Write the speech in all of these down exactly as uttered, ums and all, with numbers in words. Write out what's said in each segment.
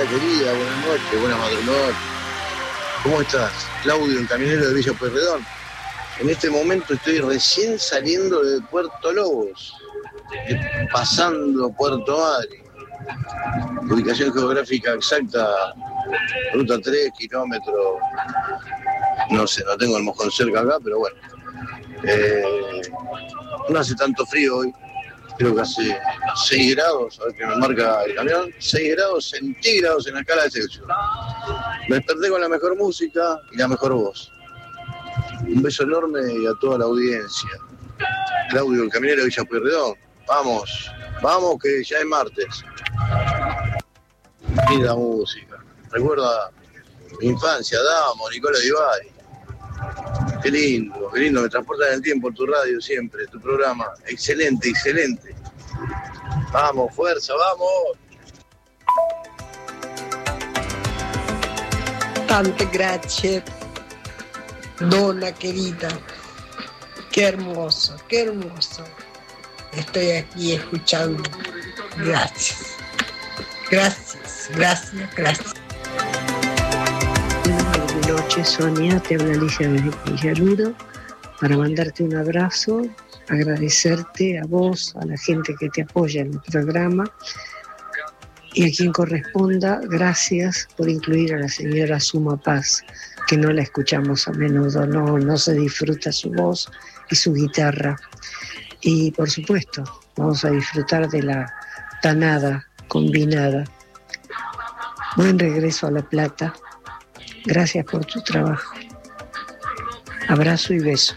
querida, buenas noches, buenas madrugadas. ¿Cómo estás? Claudio, el camionero de Villa Pueyrredón. En este momento estoy recién saliendo de Puerto Lobos, pasando Puerto Madre. Ubicación geográfica exacta, ruta tres, kilómetros. No sé, no tengo el mojón cerca acá, pero bueno. Eh, no hace tanto frío hoy. Creo que hace seis grados, a ver qué me marca el camión, seis grados centígrados en la escala de Celsius. Me desperté con la mejor música y la mejor voz. Un beso enorme y a toda la audiencia. Claudio, el camionero de Villa Pueyrredón. Vamos, vamos que ya es martes. Linda música. Recuerda mi infancia, Damo, Nicola Divari. Qué lindo, qué lindo, me transporta en el tiempo tu radio siempre, tu programa. Excelente, excelente. Vamos, fuerza, vamos. Tante grazie, donna querida. Qué hermoso, qué hermoso. Estoy aquí escuchando. Gracias. Gracias, gracias, gracias. Buenas noches, Sonia, te habla Alicia Villaluro para mandarte un abrazo, agradecerte a vos, a la gente que te apoya en el programa y a quien corresponda, gracias por incluir a la señora Suma Paz, que no la escuchamos a menudo, no, no se disfruta su voz y su guitarra. Y por supuesto, vamos a disfrutar de la tanada combinada. Buen regreso a La Plata. Gracias por tu trabajo. Abrazo y beso.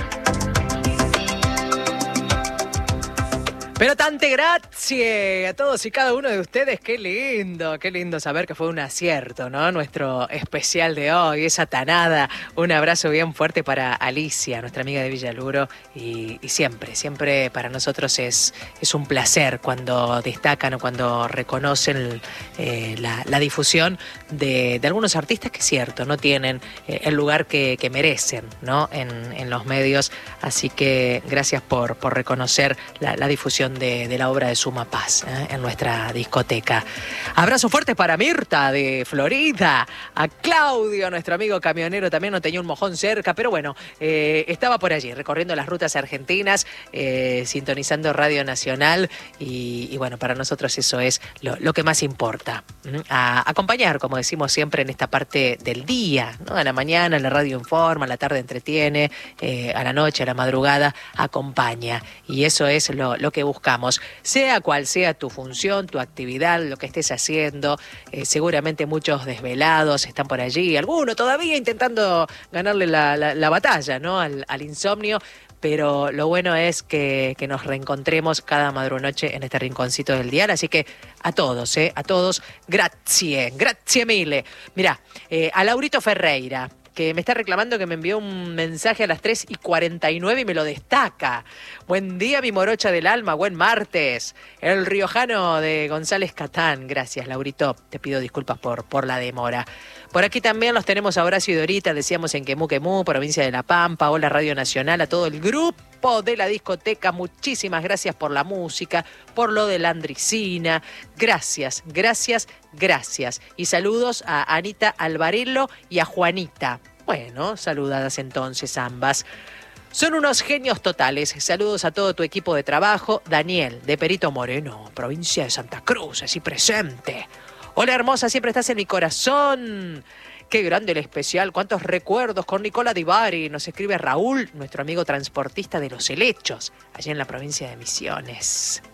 Pero tante grazie a todos y cada uno de ustedes. Qué lindo, qué lindo saber que fue un acierto, ¿no? Nuestro especial de hoy, esa tanada. Un abrazo bien fuerte para Alicia, nuestra amiga de Villaluro. Y, y siempre, siempre para nosotros es, es un placer cuando destacan o cuando reconocen eh, la, la difusión de, de algunos artistas que es cierto, no tienen eh, el lugar que, que merecen, ¿no? En, en los medios. Así que gracias por, por reconocer la, la difusión De, de la obra de Suma Paz ¿eh? en nuestra discoteca. Abrazo fuerte para Mirta de Florida, a Claudio, nuestro amigo camionero, también no tenía un mojón cerca, pero bueno, eh, estaba por allí recorriendo las rutas argentinas, eh, sintonizando Radio Nacional y, y bueno, para nosotros eso es lo, lo que más importa, ¿eh? A acompañar, como decimos siempre, en esta parte del día, ¿no? A la mañana la radio informa, a la tarde entretiene, eh, a la noche, a la madrugada acompaña y eso es lo, lo que buscamos. Sea cual sea tu función, tu actividad, lo que estés haciendo, eh, seguramente muchos desvelados están por allí, algunos todavía intentando ganarle la, la, la batalla, ¿no? al, al insomnio, pero lo bueno es que, que nos reencontremos cada madrunoche en este rinconcito del dial, así que a todos, ¿eh? a todos, grazie, grazie mille. Mirá, eh, a Laurito Ferreira, que me está reclamando que me envió un mensaje a las tres y cuarenta y nueve y me lo destaca. Buen día, mi morocha del alma, buen martes. El riojano de González Catán. Gracias, Laurito. Te pido disculpas por, por la demora. Por aquí también los tenemos a Horacio y Dorita, decíamos en Quemú, Quemú, provincia de La Pampa. Hola, Radio Nacional, a todo el grupo de la discoteca. Muchísimas gracias por la música, por lo de la Andricina. Gracias, gracias, gracias. Y saludos a Anita Alvarello y a Juanita. Bueno, saludadas entonces ambas. Son unos genios totales. Saludos a todo tu equipo de trabajo. Daniel, de Perito Moreno, provincia de Santa Cruz, así presente. Hola, hermosa, siempre estás en mi corazón. Qué grande el especial, cuántos recuerdos con Nicola Divari. Nos escribe Raúl, nuestro amigo transportista de Los Helechos, allí en la provincia de Misiones.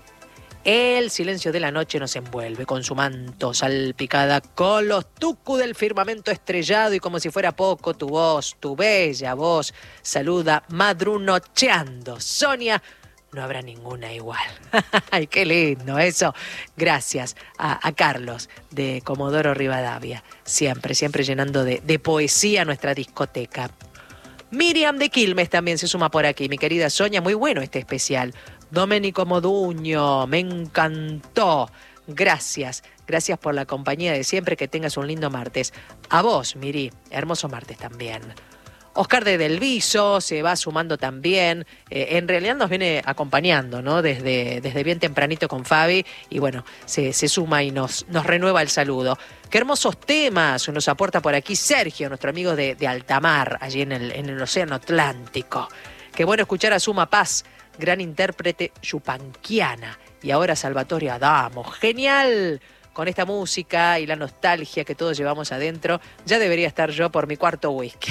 El silencio de la noche nos envuelve con su manto salpicada con los tucu del firmamento estrellado y como si fuera poco tu voz, tu bella voz, saluda madrunocheando. Sonia, no habrá ninguna igual. ¡Ay, qué lindo eso! Gracias a, a Carlos de Comodoro Rivadavia, siempre, siempre llenando de, de poesía nuestra discoteca. Miriam de Quilmes también se suma por aquí, mi querida Sonia, muy bueno este especial. Domenico Moduño, me encantó. Gracias, gracias por la compañía de siempre, que tengas un lindo martes. A vos, Miri, hermoso martes también. Oscar de Del Viso se va sumando también. Eh, en realidad nos viene acompañando, ¿no? Desde, desde bien tempranito con Fabi. Y bueno, se, se suma y nos, nos renueva el saludo. Qué hermosos temas nos aporta por aquí Sergio, nuestro amigo de, de Altamar, allí en el, en el Océano Atlántico. Qué bueno escuchar a Suma Paz, gran intérprete yupanquiana. Y ahora Salvatore Adamo. ¡Genial! Con esta música y la nostalgia que todos llevamos adentro, ya debería estar yo por mi cuarto whisky.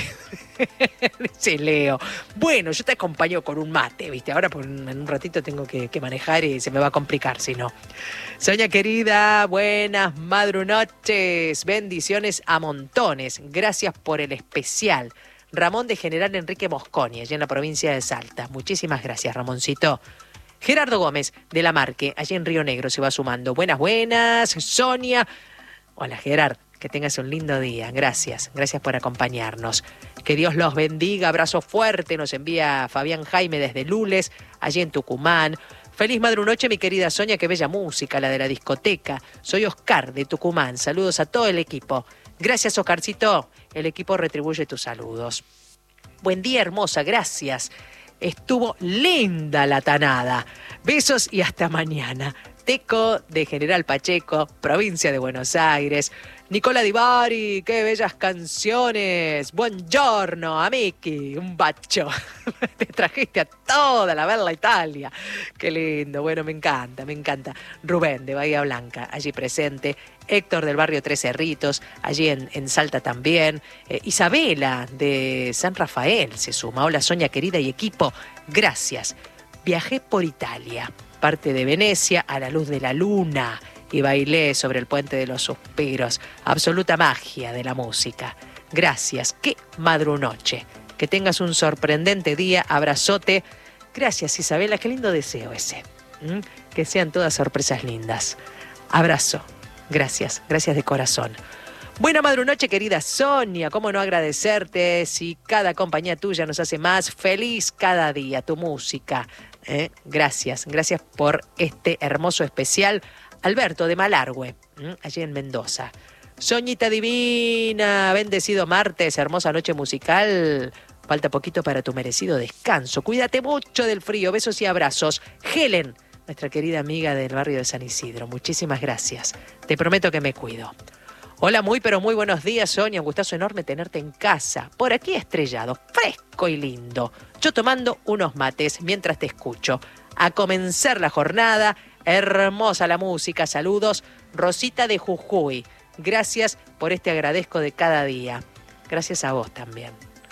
Dice Leo. Bueno, yo te acompaño con un mate, ¿viste? Ahora por un, en un ratito tengo que, que manejar y se me va a complicar, si no. Soña querida, buenas madrunoches. Bendiciones a montones. Gracias por el especial. Ramón de General Enrique Mosconi, allí en la provincia de Salta. Muchísimas gracias, Ramoncito. Gerardo Gómez de La Marque, allí en Río Negro, se va sumando. Buenas, buenas, Sonia. Hola, Gerard, que tengas un lindo día. Gracias, gracias por acompañarnos. Que Dios los bendiga, abrazo fuerte. Nos envía Fabián Jaime desde Lules, allí en Tucumán. Feliz madrunoche, mi querida Sonia, qué bella música, la de la discoteca. Soy Oscar de Tucumán, saludos a todo el equipo. Gracias, Oscarcito, el equipo retribuye tus saludos. Buen día, hermosa, gracias. Estuvo linda la tanada. Besos y hasta mañana. Teco de General Pacheco, provincia de Buenos Aires. Nicola Di Bari, qué bellas canciones. Buongiorno, amici, un bacio. Te trajiste a toda la bella Italia. Qué lindo, bueno, me encanta, me encanta. Rubén de Bahía Blanca, allí presente. Héctor del barrio Tres Cerritos, allí en, en Salta también. Eh, Isabela de San Rafael se suma. Hola, Sonia querida y equipo, gracias. Viajé por Italia, parte de Venecia, a la luz de la luna, y bailé sobre el puente de los suspiros. Absoluta magia de la música. Gracias, qué madrunoche. Que tengas un sorprendente día, abrazote. Gracias, Isabela, qué lindo deseo ese. ¿Mm? Que sean todas sorpresas lindas. Abrazo. Gracias, gracias de corazón. Buena madrunoche, querida Sonia. ¿Cómo no agradecerte si cada compañía tuya nos hace más feliz cada día? Tu música. ¿eh? Gracias, gracias por este hermoso especial. Alberto de Malargüe, ¿eh? allí en Mendoza. Soñita divina, bendecido martes, hermosa noche musical. Falta poquito para tu merecido descanso. Cuídate mucho del frío. Besos y abrazos. Helen, nuestra querida amiga del barrio de San Isidro. Muchísimas gracias. Te prometo que me cuido. Hola, muy pero muy buenos días, Sonia. Un gustazo enorme tenerte en casa. Por aquí estrellado, fresco y lindo. Yo tomando unos mates mientras te escucho. A comenzar la jornada. Hermosa la música. Saludos. Rosita de Jujuy. Gracias por este agradezco de cada día. Gracias a vos también.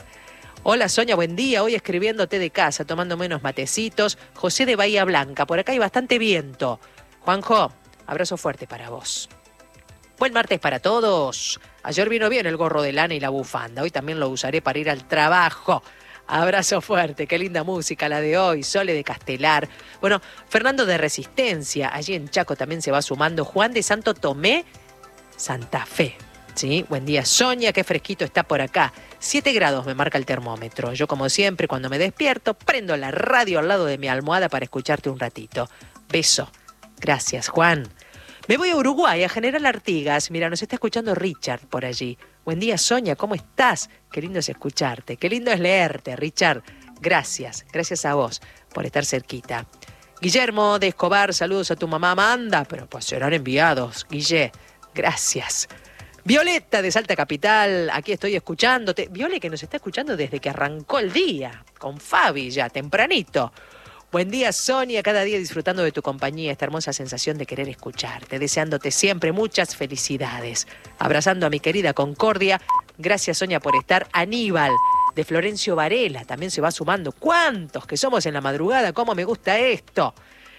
Hola Sonia, buen día. Hoy escribiéndote de casa, tomándome unos matecitos. José de Bahía Blanca, por acá hay bastante viento. Juanjo, abrazo fuerte para vos. Buen martes para todos. Ayer vino bien el gorro de lana y la bufanda. Hoy también lo usaré para ir al trabajo. Abrazo fuerte, qué linda música la de hoy. Sole de Castelar. Bueno, Fernando de Resistencia, allí en Chaco también se va sumando. Juan de Santo Tomé, Santa Fe. Sí, buen día Sonia, qué fresquito está por acá. Siete grados me marca el termómetro. Yo como siempre cuando me despierto prendo la radio al lado de mi almohada para escucharte un ratito. Beso. Gracias Juan. Me voy a Uruguay, a General Artigas. Mira, nos está escuchando Richard por allí. Buen día Sonia, ¿cómo estás? Qué lindo es escucharte, qué lindo es leerte, Richard. Gracias, gracias a vos por estar cerquita. Guillermo de Escobar, saludos a tu mamá Amanda, pero pues serán enviados, Guille. Gracias. Violeta de Salta Capital, aquí estoy escuchándote. Viole que nos está escuchando desde que arrancó el día, con Fabi ya, tempranito. Buen día Sonia, cada día disfrutando de tu compañía, esta hermosa sensación de querer escucharte, deseándote siempre muchas felicidades. Abrazando a mi querida Concordia, gracias Sonia por estar. Aníbal de Florencio Varela también se va sumando. ¿Cuántos que somos en la madrugada? ¿Cómo me gusta esto?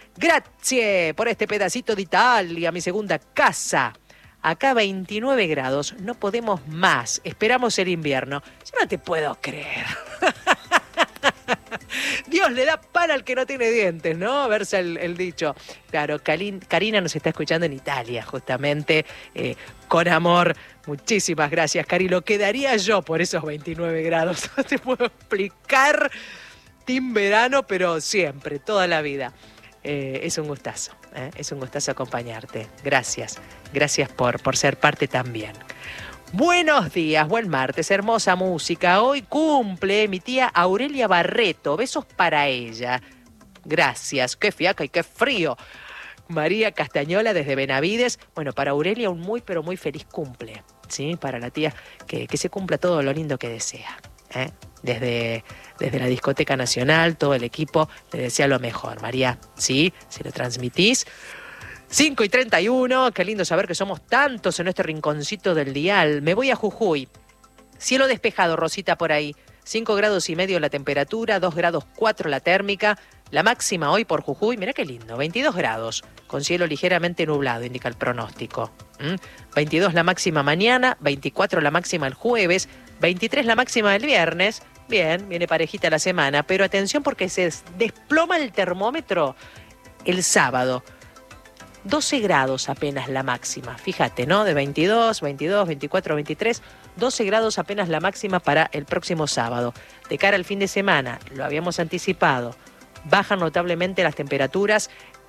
Gracias por este pedacito de Italia, mi segunda casa. Acá veintinueve grados, no podemos más, esperamos el invierno. Yo no te puedo creer. Dios le da pan al que no tiene dientes, ¿no? Verse el, el dicho. Claro, Karina nos está escuchando en Italia, justamente, eh, con amor. Muchísimas gracias, Cari. Lo quedaría yo por esos veintinueve grados. No te puedo explicar. Team verano, pero siempre, toda la vida. Eh, es un gustazo, ¿eh? es un gustazo acompañarte. Gracias, gracias por, por ser parte también. Buenos días, buen martes, hermosa música. Hoy cumple mi tía Aurelia Barreto. Besos para ella. Gracias, qué fiaca y qué frío. María Castañola desde Benavides. Bueno, para Aurelia un muy pero muy feliz cumple, ¿sí? Para la tía, que, que se cumpla todo lo lindo que desea, ¿eh? Desde, desde la Discoteca Nacional, todo el equipo le desea lo mejor. María, ¿sí? Si lo transmitís. cinco y treinta y uno, qué lindo saber que somos tantos en este rinconcito del dial. Me voy a Jujuy. Cielo despejado, Rosita, por ahí. cinco grados y medio la temperatura, dos grados cuatro la térmica. La máxima hoy por Jujuy, mirá qué lindo, veintidós grados, con cielo ligeramente nublado, indica el pronóstico. ¿Mm? veintidós la máxima mañana, veinticuatro la máxima el jueves, veintitrés la máxima el viernes. Bien, viene parejita la semana, pero atención porque se desploma el termómetro el sábado. doce grados apenas la máxima, fíjate, ¿no? De veintidós, veintidós, veinticuatro, veintitrés, doce grados apenas la máxima para el próximo sábado. De cara al fin de semana, lo habíamos anticipado, bajan notablemente las temperaturas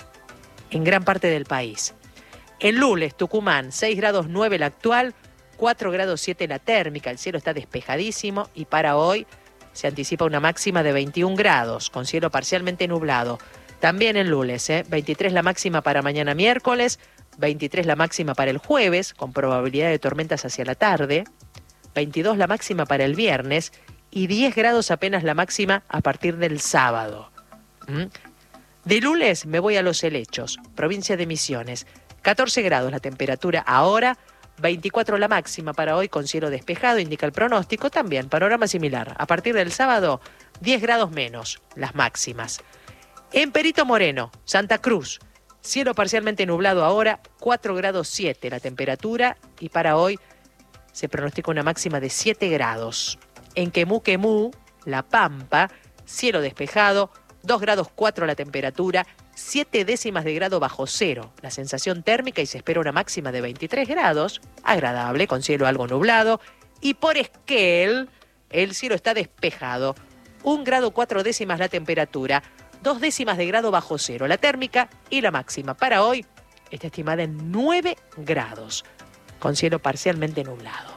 en gran parte del país. En Lules, Tucumán, seis grados nueve la actual, cuatro grados siete la térmica, el cielo está despejadísimo y para hoy se anticipa una máxima de veintiún grados, con cielo parcialmente nublado. También en Lules, ¿eh? veintitrés la máxima para mañana miércoles, veintitrés la máxima para el jueves, con probabilidad de tormentas hacia la tarde, veintidós la máxima para el viernes y diez grados apenas la máxima a partir del sábado. ¿Mm? De Lules me voy a Los Helechos, provincia de Misiones, catorce grados la temperatura ahora, veinticuatro la máxima para hoy con cielo despejado, indica el pronóstico, también panorama similar. A partir del sábado, diez grados menos las máximas. En Perito Moreno, Santa Cruz, cielo parcialmente nublado ahora, cuatro grados siete la temperatura y para hoy se pronostica una máxima de siete grados. En Quemú Quemú, La Pampa, cielo despejado, dos grados cuatro la temperatura, siete décimas de grado bajo cero la sensación térmica y se espera una máxima de veintitrés grados, agradable, con cielo algo nublado. Y por Esquel, el cielo está despejado, un grado cuatro décimas la temperatura, dos décimas de grado bajo cero la térmica y la máxima para hoy está estimada en nueve grados, con cielo parcialmente nublado.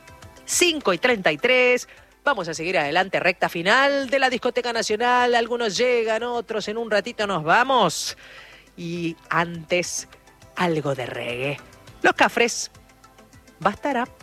cinco y treinta y tres, vamos a seguir adelante, recta final de la Discoteca Nacional. Algunos llegan, otros en un ratito nos vamos. Y antes, algo de reggae. Los Cafres, ¿bastará?